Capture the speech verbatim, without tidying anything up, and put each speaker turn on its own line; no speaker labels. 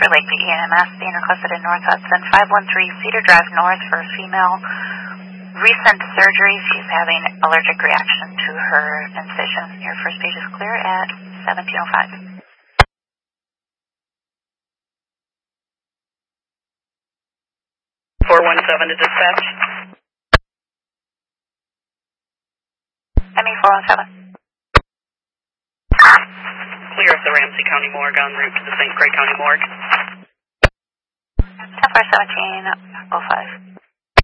for Lake View E M S being requested in North Hudson, five one three Cedar Drive North for a female. Recent surgery, she's having allergic reaction to her incision. Your first page is clear at seventeen oh five.
four one seven to dispatch.
M E four one seven.
Clear of the Ramsey County Morgue en route to the Saint Croix County Morgue.
ten four seventeen oh five.